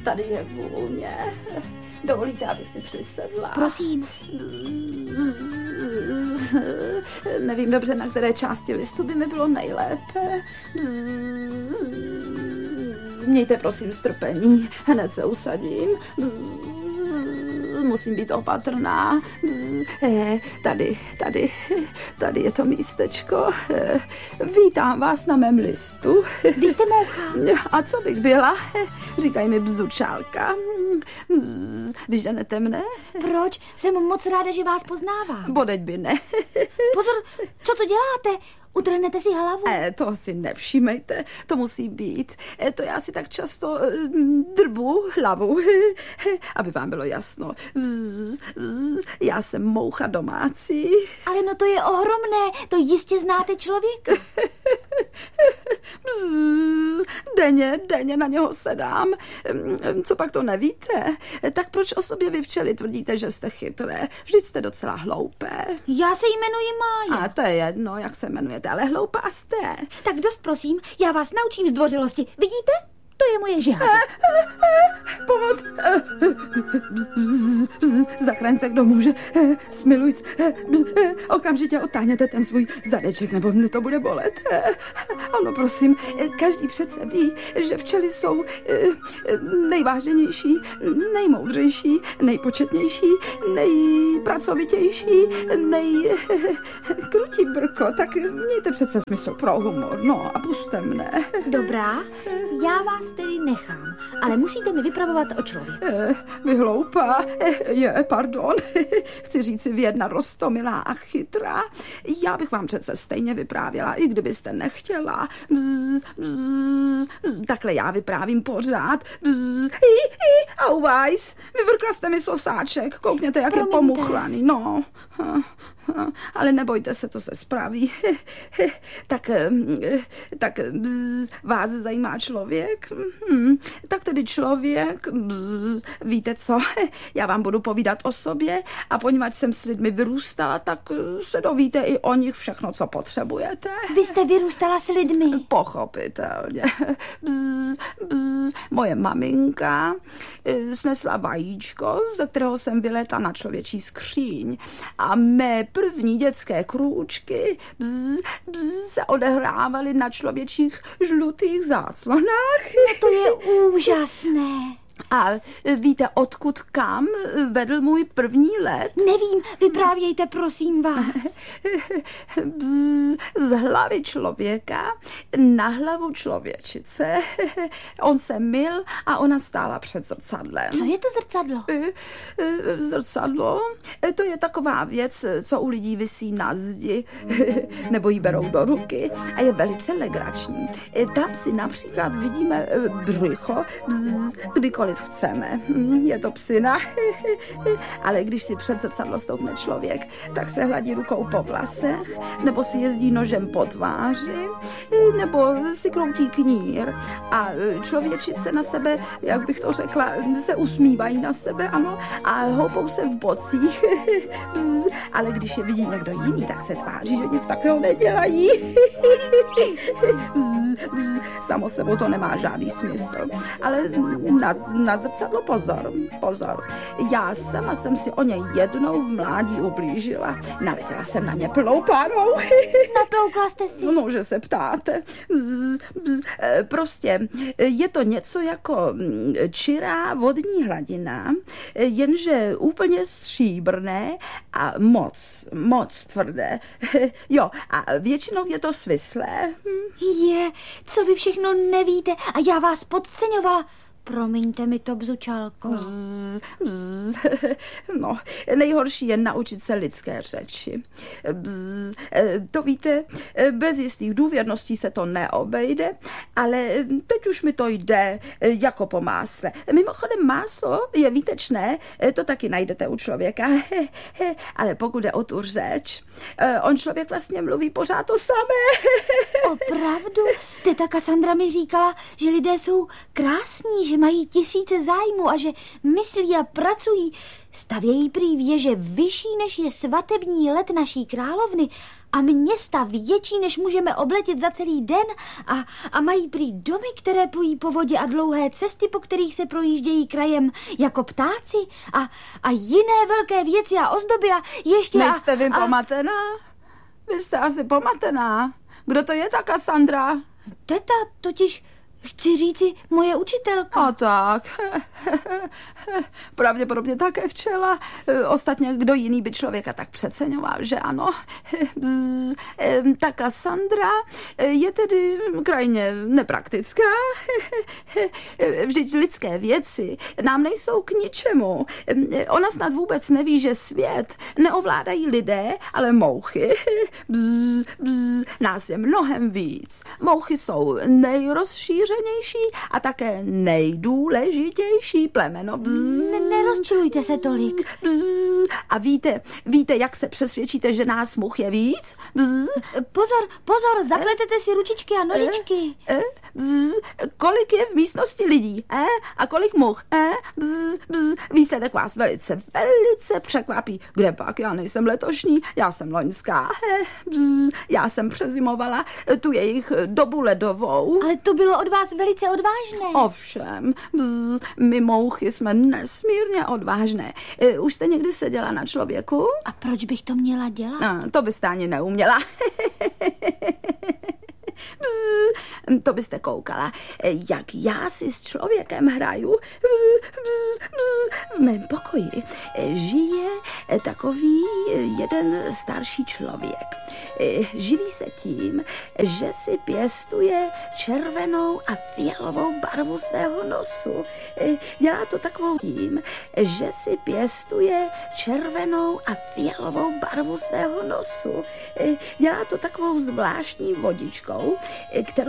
tady je vůně. Dovolíte, abych si přisedla? Prosím. Nevím dobře, na které části listu by mi bylo nejlépe. Mějte prosím strpení, hned se usadím. Musím být opatrná. Tady je to místečko. Vítám vás na mém listu. Vy jste moucha. A co bych byla? Říkají mi bzučálka. Vyženete mne? Proč? Jsem moc ráda, že vás poznávám. Bodeď by ne. Pozor, co to děláte? Utrhnete si hlavu? To si nevšímejte, to musí být. To já si tak často drbu hlavu, aby vám bylo jasno. Já jsem moucha domácí. Ale no to je ohromné, to jistě znáte člověka. Denně na něho sedám. Co pak to nevíte? Tak proč o sobě vy včely tvrdíte, že jste chytré? Vždyť jste docela hloupé. Já se jmenuji Mája. A to je jedno, jak se jmenujete, ale hloupá jste. Tak dost prosím, já vás naučím zdvořilosti. Vidíte? To je moje žáda. Pomoc! Zachraň se, kdo může. Smiluj se. Okamžitě otáhněte ten svůj zadeček, nebo mne to bude bolet. Ano, prosím, každý přece ví, že včely jsou nejváženější, nejmoudřejší, nejpočetnější, nejpracovitější, krutí brko. Tak mějte přece smysl pro humor. No a pusťte mne. Dobrá, já vás tedy nechám, ale musíte mi vypravovat o člověku. Vy hloupá, pardon, chci říci vědna roztomilá a chytrá. Já bych vám přece stejně vyprávěla, i kdybyste nechtěla. Takhle já vyprávím pořád. Auweis, vyvrkla jste mi sosáček, koukněte, jak je pomuchlaný, no. Ale nebojte se, to se spraví. Tak vás zajímá člověk? Tak tedy člověk, víte co, já vám budu povídat o sobě a poněvadž jsem s lidmi vyrůstala, tak se dovíte i o nich všechno, co potřebujete. Vy jste vyrůstala s lidmi? Pochopitelně. Moje maminka snesla vajíčko, ze kterého jsem vylétla na člověčí skříň a mé první dětské krůčky se odehrávaly na člověčích žlutých záclonách. No to je úžasné. A víte, odkud kam vedl můj první let? Nevím, vyprávějte, prosím vás. Z hlavy člověka na hlavu člověčice. On se myl a ona stála před zrcadlem. Co je to zrcadlo? Zrcadlo? To je taková věc, co u lidí visí na zdi, nebo ji berou do ruky a je velice legrační. Tam si například vidíme břicho, kdykoliv chceme. Je to psina. Ale když si před zrcadlo stoupne člověk, tak se hladí rukou po vlasech, nebo si jezdí nožem po tváři, nebo si kroutí knír. A člověčice na sebe, jak bych to řekla, se usmívají na sebe, ano, a houpou se v bocích. Ale když je vidí někdo jiný, tak se tváří, že nic takového nedělají. Samo sebou to nemá žádný smysl. Ale na zrcadlo pozor. Já sama jsem si o něj jednou v mládí ublížila. Naletěla jsem na ně plnou párou. Natloukla jste si? No, že se ptáte. Prostě je to něco jako čirá vodní hladina, jenže úplně stříbrné a moc tvrdé. Jo, a většinou je to svislé. Co vy všechno nevíte a já vás podceňovala. Promiňte mi to, bzučálko. No, nejhorší je naučit se lidské řeči. To víte, bez jistých důvěrností se to neobejde, ale teď už mi to jde jako po másle. Mimochodem máslo je výtečné, to taky najdete u člověka, ale pokud jde o tu řeč, on člověk vlastně mluví pořád to samé. Opravdu? Teta Kassandra mi říkala, že lidé jsou krásní, že že mají tisíce zájmů a že myslí a pracují. Stavějí prý věže vyšší, než je svatební let naší královny a města větší, než můžeme obletět za celý den a mají prý domy, které plují po vodě a dlouhé cesty, po kterých se projíždějí krajem jako ptáci a jiné velké věci a ozdoby a ještě... Nejste vy pomatená? Vy jste asi pomatená. Kdo to je ta Kassandra? Teta, totiž chci říci moje učitelka. A tak. Pravděpodobně také včela. Ostatně kdo jiný by člověka tak přeceňoval, že ano. Ta Kassandra je tedy krajně nepraktická. Vždyť lidské věci nám nejsou k ničemu. Ona snad vůbec neví, že svět neovládají lidé, ale mouchy. Nás je mnohem víc. Mouchy jsou nejrozšířenější a také nejdůležitější plemeno. Nerozčilujte se tolik. A víte, jak se přesvědčíte, že nás much je víc? Pozor, zapletete si ručičky a nožičky. Kolik je v místnosti lidí? A kolik much? Výsledek vás velice překvapí. Kde pak? Já nejsem letošní, já jsem loňská. Já jsem přezimovala tu jejich dobu ledovou. Ale to bylo od vás velice odvážné. Ovšem, my mouchy jsme nesmírně odvážné. Už jste někdy seděla na člověku? A proč bych to měla dělat? To byste ani neuměla. To byste koukala, jak já si s člověkem hraju. V mém pokoji žije takový jeden starší člověk. Živí se tím, že si pěstuje červenou a fialovou barvu svého nosu. Dělá to takovou tím, že si pěstuje červenou a fialovou barvu svého nosu. Dělá to takovou zvláštní vodičkou, kterou